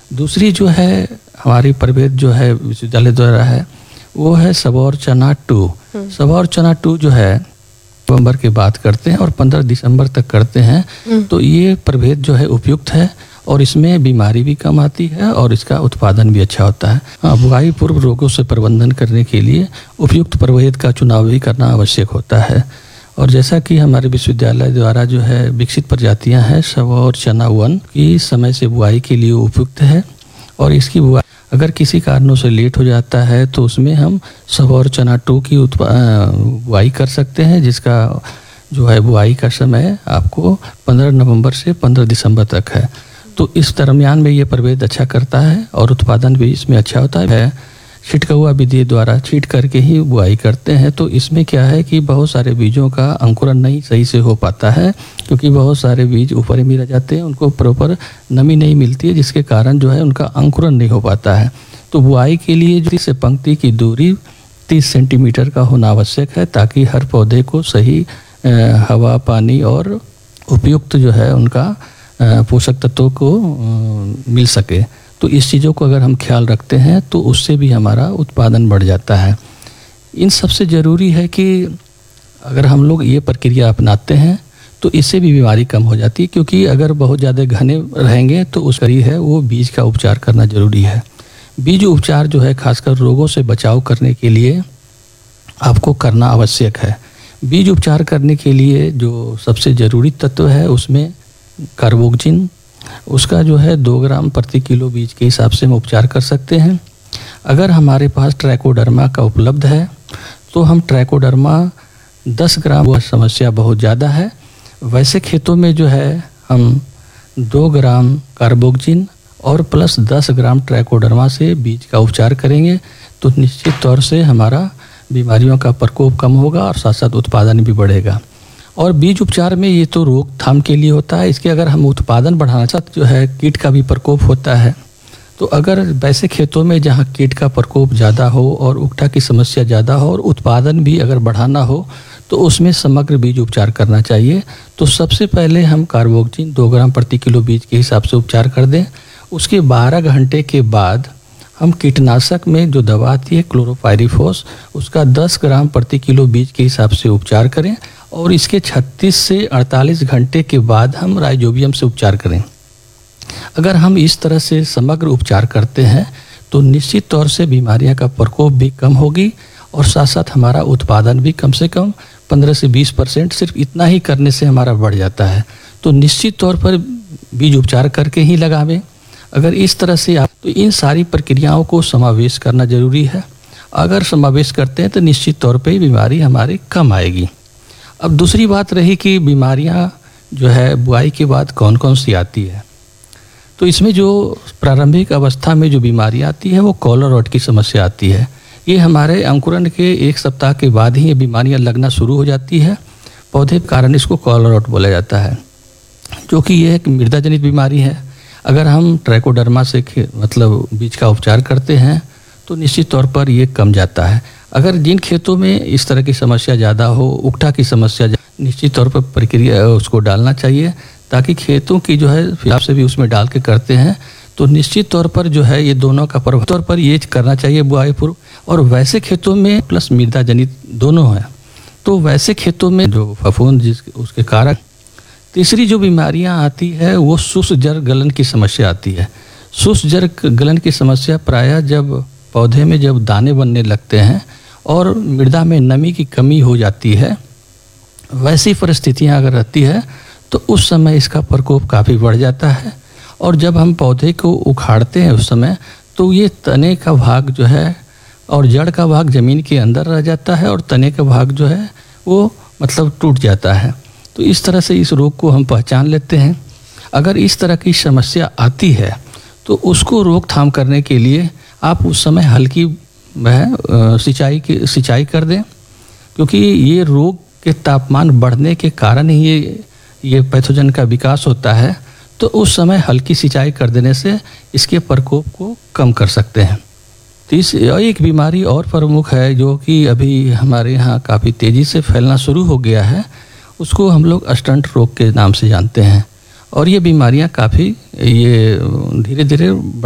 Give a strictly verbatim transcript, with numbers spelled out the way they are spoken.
दूसरी जो है हमारी प्रभेद जो है विश्वविद्यालय द्वारा है वो है सबौर चना टू। सबौर चना टू जो है नवंबर के बाद करते हैं और पंद्रह दिसंबर तक करते हैं। तो ये प्रभेद जो है उपयुक्त है और इसमें बीमारी भी कम आती है और इसका उत्पादन भी अच्छा होता है। हाँ, बुआई पूर्व रोगों से प्रबंधन करने के लिए उपयुक्त प्रभेद का चुनाव भी करना आवश्यक होता है। और जैसा कि हमारे विश्वविद्यालय द्वारा जो है विकसित प्रजातियां हैं सबौर चना वन की समय से बुआई के लिए उपयुक्त है और इसकी बुआई अगर किसी कारणों से लेट हो जाता है तो उसमें हम सबौर चना टू की बुआई कर सकते हैं, जिसका जो है बुआई का समय आपको पंद्रह नवंबर से पंद्रह दिसंबर तक है। तो इस दरमियान में ये प्रभेद अच्छा करता है और उत्पादन भी इसमें अच्छा होता है। छिटकहुआ विधि द्वारा छीट करके ही बुआई करते हैं। तो इसमें क्या है कि बहुत सारे बीजों का अंकुरन नहीं सही से हो पाता है, क्योंकि बहुत सारे बीज ऊपर ही रह जाते हैं, उनको प्रॉपर नमी नहीं मिलती है, जिसके कारण जो है उनका अंकुरन नहीं हो पाता है। तो बुआई के लिए जो से पंक्ति की दूरी तीस सेंटीमीटर का होना आवश्यक है, ताकि हर पौधे को सही हवा पानी और उपयुक्त जो है उनका पोषक तत्वों को मिल सके। तो इस चीज़ों को अगर हम ख्याल रखते हैं तो उससे भी हमारा उत्पादन बढ़ जाता है। इन सबसे ज़रूरी है कि अगर हम लोग ये प्रक्रिया अपनाते हैं तो इससे भी बीमारी कम हो जाती है, क्योंकि अगर बहुत ज़्यादा घने रहेंगे तो उस करी है वो बीज का उपचार करना ज़रूरी है। बीज उपचार जो है खासकर रोगों से बचाव करने के लिए आपको करना आवश्यक है। बीज उपचार करने के लिए जो सबसे ज़रूरी तत्व है उसमें कार्बोक्जिन, उसका जो है दो ग्राम प्रति किलो बीज के हिसाब से हम उपचार कर सकते हैं। अगर हमारे पास ट्राइकोडर्मा का उपलब्ध है तो हम ट्राइकोडर्मा दस ग्राम, वह समस्या बहुत ज़्यादा है, वैसे खेतों में जो है हम दो ग्राम कार्बोक्जिन और प्लस दस ग्राम ट्राइकोडर्मा से बीज का उपचार करेंगे तो निश्चित तौर से हमारा बीमारियों का प्रकोप कम होगा और साथ साथ उत्पादन भी बढ़ेगा। और बीज उपचार में ये तो रोकथाम के लिए होता है, इसके अगर हम उत्पादन बढ़ाना चाहते जो है कीट का भी प्रकोप होता है। तो अगर वैसे खेतों में जहाँ कीट का प्रकोप ज़्यादा हो और उकठा की समस्या ज़्यादा हो और उत्पादन भी अगर बढ़ाना हो तो उसमें समग्र बीज उपचार करना चाहिए। तो सबसे पहले हम कार्बोक्जिन दो ग्राम प्रति किलो बीज के हिसाब से उपचार कर दें। उसके बारह घंटे के बाद हम कीटनाशक में जो दवा आती है क्लोरोपाइरीफॉस, उसका दस ग्राम प्रति किलो बीज के हिसाब से उपचार करें और इसके छत्तीस से अड़तालीस घंटे के बाद हम राइजोबियम से उपचार करें। अगर हम इस तरह से समग्र उपचार करते हैं तो निश्चित तौर से बीमारियां का प्रकोप भी कम होगी और साथ साथ हमारा उत्पादन भी कम से कम पंद्रह से बीस परसेंट सिर्फ इतना ही करने से हमारा बढ़ जाता है। तो निश्चित तौर पर बीज उपचार करके ही लगावें। अगर इस तरह से आप तो इन सारी प्रक्रियाओं को समावेश करना जरूरी है। अगर समावेश करते हैं तो निश्चित तौर पर बीमारी हमारी कम आएगी। अब दूसरी बात रही कि बीमारियां जो है बुआई के बाद कौन कौन सी आती है। तो इसमें जो प्रारंभिक अवस्था में जो बीमारियां आती है वो कॉलर रॉट की समस्या आती है। ये हमारे अंकुरण के एक सप्ताह के बाद ही ये बीमारियां लगना शुरू हो जाती है। पौधे के कारण इसको कॉलर रॉट बोला जाता है, जो कि यह एक मृदा जनित बीमारी है। अगर हम ट्राइकोडर्मा से मतलब बीज का उपचार करते हैं तो निश्चित तौर पर ये कम जाता है। अगर जिन खेतों में इस तरह की समस्या ज़्यादा हो, उकठा की समस्या, निश्चित तौर पर प्रक्रिया उसको डालना चाहिए, ताकि खेतों की जो है हिसाब से भी उसमें डाल के करते हैं तो निश्चित तौर पर जो है ये दोनों का प्रभाव तौर पर ये करना चाहिए बुआई पूर्व। और वैसे खेतों में प्लस मृदा जनित दोनों है, तो वैसे खेतों में जो फफूंद जिस उसके कारक। तीसरी जो बीमारियां आती है वो शुष्क जड़ गलन की समस्या आती है। शुष्क जड़ गलन की समस्या प्रायः जब पौधे में जब दाने बनने लगते हैं और मृदा में नमी की कमी हो जाती है, वैसी परिस्थितियां अगर रहती है तो उस समय इसका प्रकोप काफ़ी बढ़ जाता है। और जब हम पौधे को उखाड़ते हैं उस समय तो ये तने का भाग जो है और जड़ का भाग ज़मीन के अंदर रह जाता है और तने का भाग जो है वो मतलब टूट जाता है। तो इस तरह से इस रोग को हम पहचान लेते हैं। अगर इस तरह की समस्या आती है तो उसको रोकथाम करने के लिए आप उस समय हल्की वह सिंचाई की सिंचाई कर दें, क्योंकि ये रोग के तापमान बढ़ने के कारण ही ये ये पैथोजन का विकास होता है। तो उस समय हल्की सिंचाई कर देने से इसके प्रकोप को कम कर सकते हैं। तीस एक बीमारी और प्रमुख है जो कि अभी हमारे यहाँ काफ़ी तेज़ी से फैलना शुरू हो गया है, उसको हम लोग स्टंट रोग के नाम से जानते हैं। और ये बीमारियाँ काफ़ी ये धीरे धीरे